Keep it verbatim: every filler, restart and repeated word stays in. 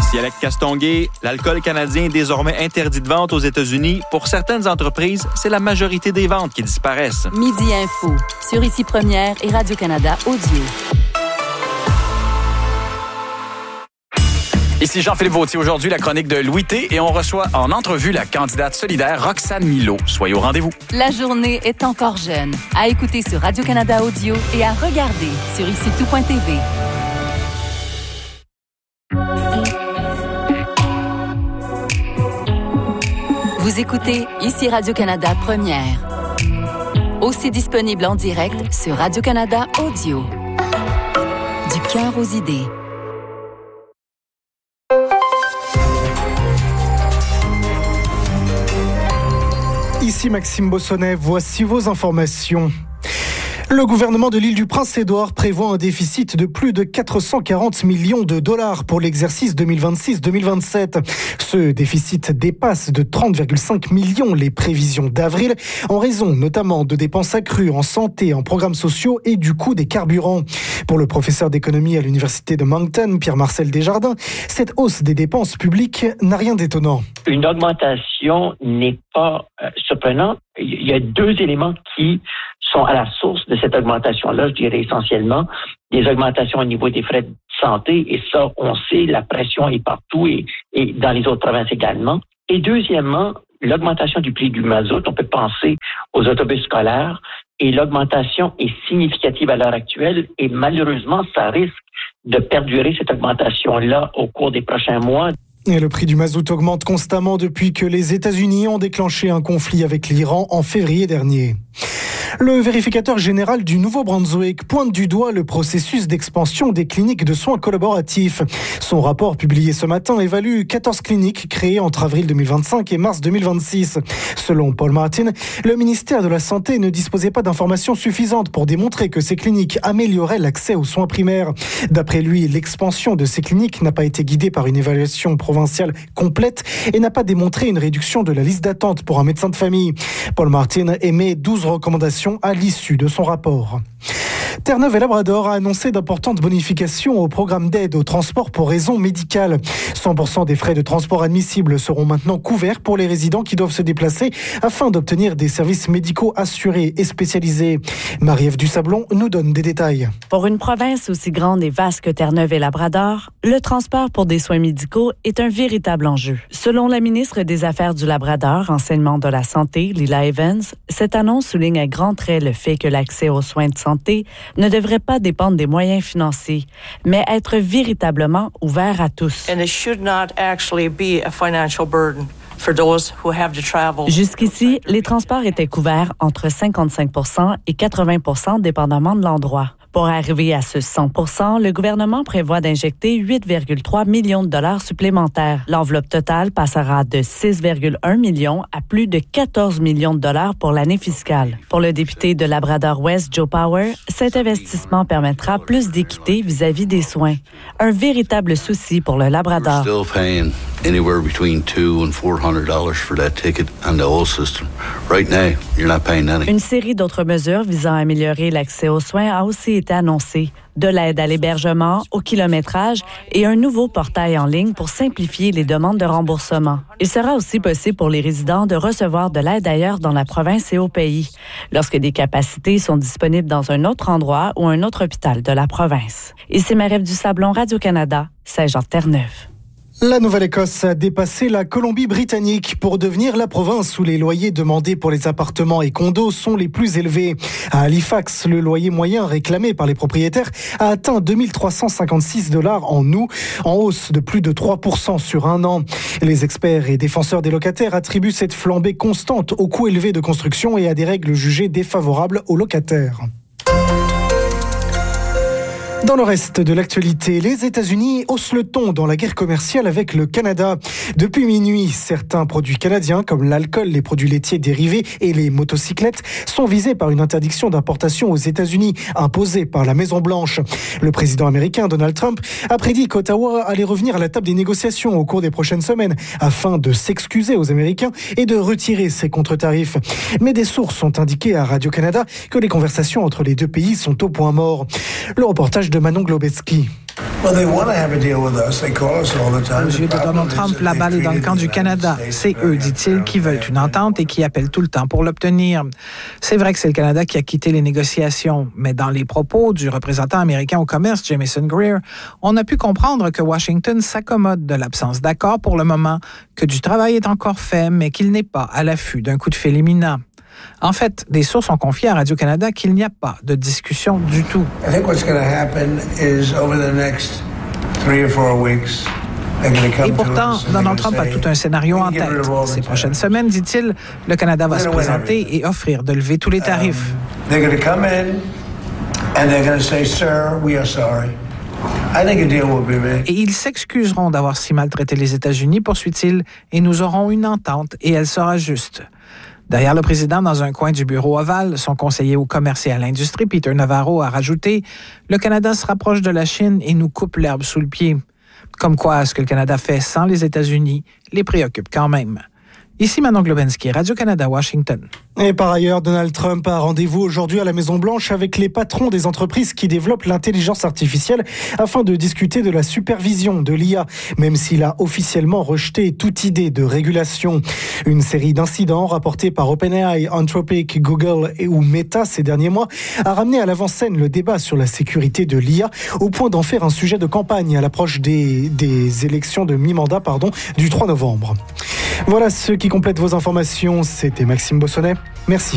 Ici Alec Castonguay, l'alcool canadien est désormais interdit de vente aux États-Unis. Pour certaines entreprises, c'est la majorité des ventes qui disparaissent. Midi Info, sur Ici Première et Radio-Canada Audio. Ici Jean-Philippe Vautier, aujourd'hui la chronique de Louis T. et on reçoit en entrevue la candidate solidaire Roxane Milo. Soyez au rendez-vous. La journée est encore jeune. À écouter sur Radio-Canada Audio et à regarder sur ici tout point t v. Vous écoutez Ici Radio-Canada Première. Aussi disponible en direct sur Radio-Canada Audio. Du cœur aux idées. Ici Maxime Bossonnet, voici vos informations. Le gouvernement de l'île du Prince-Édouard prévoit un déficit de plus de quatre cent quarante millions de dollars pour l'exercice deux mille vingt-six deux mille vingt-sept. Ce déficit dépasse de trente virgule cinq millions les prévisions d'avril, en raison notamment de dépenses accrues en santé, en programmes sociaux et du coût des carburants. Pour le professeur d'économie à l'université de Moncton, Pierre-Marcel Desjardins, cette hausse des dépenses publiques n'a rien d'étonnant. Une augmentation n'est pas euh, surprenante. Il y a deux éléments qui sont à la source de cette augmentation-là, je dirais essentiellement des augmentations au niveau des frais de santé, et ça, on sait, la pression est partout et, et dans les autres provinces également. Et deuxièmement, l'augmentation du prix du mazout, on peut penser aux autobus scolaires, et l'augmentation est significative à l'heure actuelle, et malheureusement, ça risque de perdurer cette augmentation-là au cours des prochains mois. Et le prix du mazout augmente constamment depuis que les États-Unis ont déclenché un conflit avec l'Iran en février dernier. Le vérificateur général du Nouveau-Brunswick pointe du doigt le processus d'expansion des cliniques de soins collaboratifs. Son rapport publié ce matin évalue quatorze cliniques créées entre avril deux mille vingt-cinq et mars deux mille vingt-six. Selon Paul Martin, le ministère de la Santé ne disposait pas d'informations suffisantes pour démontrer que ces cliniques amélioraient l'accès aux soins primaires. D'après lui, l'expansion de ces cliniques n'a pas été guidée par une évaluation provinciale complète et n'a pas démontré une réduction de la liste d'attente pour un médecin de famille. Paul Martin émet douze recommandations à l'issue de son rapport. Terre-Neuve et Labrador a annoncé d'importantes bonifications au programme d'aide au transport pour raisons médicales. cent pour cent des frais de transport admissibles seront maintenant couverts pour les résidents qui doivent se déplacer afin d'obtenir des services médicaux assurés et spécialisés. Marie-Ève Dusablon nous donne des détails. Pour une province aussi grande et vaste que Terre-Neuve et Labrador, le transport pour des soins médicaux est un véritable enjeu. Selon la ministre des Affaires du Labrador, enseignement de la santé, Lila Evans, cette annonce souligne à grands traits le fait que l'accès aux soins de santé ne devrait pas dépendre des moyens financiers, mais être véritablement ouvert à tous. And it should not actually be a financial burden for those who have to travel. Jusqu'ici, les transports étaient couverts entre cinquante-cinq pour cent et quatre-vingts pour cent dépendamment de l'endroit. Pour arriver à ce cent pour cent, le gouvernement prévoit d'injecter huit virgule trois millions de dollars supplémentaires. L'enveloppe totale passera de six virgule un millions à plus de quatorze millions de dollars pour l'année fiscale. Pour le député de Labrador-Ouest, Joe Power, cet investissement permettra plus d'équité vis-à-vis des soins. Un véritable souci pour le Labrador. We're still paying anywhere between two and four hundred dollars for that ticket and the whole system. Right now, you're not paying any. Une série d'autres mesures visant à améliorer l'accès aux soins a aussi été annoncée. De l'aide à l'hébergement, au kilométrage et un nouveau portail en ligne pour simplifier les demandes de remboursement. Il sera aussi possible pour les résidents de recevoir de l'aide ailleurs dans la province et au pays, lorsque des capacités sont disponibles dans un autre endroit ou un autre hôpital de la province. Ici Marie-Ève Dusablon, Radio-Canada, Saint-Jean-Terre-Neuve. La Nouvelle-Écosse a dépassé la Colombie-Britannique pour devenir la province où les loyers demandés pour les appartements et condos sont les plus élevés. À Halifax, le loyer moyen réclamé par les propriétaires a atteint deux mille trois cent cinquante-six dollars en août, en hausse de plus de trois pour cent sur un an. Les experts et défenseurs des locataires attribuent cette flambée constante au coût élevé de construction et à des règles jugées défavorables aux locataires. Dans le reste de l'actualité, les États-Unis haussent le ton dans la guerre commerciale avec le Canada. Depuis minuit, certains produits canadiens comme l'alcool, les produits laitiers dérivés et les motocyclettes sont visés par une interdiction d'importation aux États-Unis imposée par la Maison-Blanche. Le président américain Donald Trump a prédit qu'Ottawa allait revenir à la table des négociations au cours des prochaines semaines afin de s'excuser aux Américains et de retirer ses contre-tarifs. Mais des sources ont indiqué à Radio-Canada que les conversations entre les deux pays sont au point mort. Le reportage de Manon Globetzky. Aux yeux de Donald Trump, la balle est dans le camp du Canada. C'est eux, dit-il, qui veulent une entente et qui appellent tout le temps pour l'obtenir. C'est vrai que c'est le Canada qui a quitté les négociations, mais dans les propos du représentant américain au commerce, Jamieson Greer, on a pu comprendre que Washington s'accommode de l'absence d'accord pour le moment, que du travail est encore fait, mais qu'il n'est pas à l'affût d'un coup de fil imminent. En fait, des sources ont confié à Radio-Canada qu'il n'y a pas de discussion du tout. Et pourtant, Donald Trump a tout un scénario en tête. Ces prochaines semaines, dit-il, le Canada va se présenter et offrir de lever tous les tarifs. Et ils s'excuseront d'avoir si maltraité les États-Unis, poursuit-il, et nous aurons une entente et elle sera juste. Derrière le président, dans un coin du bureau ovale, son conseiller au commerce et à l'industrie, Peter Navarro, a rajouté « Le Canada se rapproche de la Chine et nous coupe l'herbe sous le pied ». Comme quoi, ce que le Canada fait sans les États-Unis les préoccupe quand même. Ici Manon Globensky, Radio-Canada, Washington. Et par ailleurs, Donald Trump a rendez-vous aujourd'hui à la Maison-Blanche avec les patrons des entreprises qui développent l'intelligence artificielle afin de discuter de la supervision de l'I A, même s'il a officiellement rejeté toute idée de régulation. Une série d'incidents rapportés par OpenAI, Anthropic, Google et ou Meta ces derniers mois a ramené à l'avant-scène le débat sur la sécurité de l'I A au point d'en faire un sujet de campagne à l'approche des, des élections de mi-mandat pardon, du trois novembre. Voilà ce qui complète vos informations. C'était Maxime Bossonnet. Merci.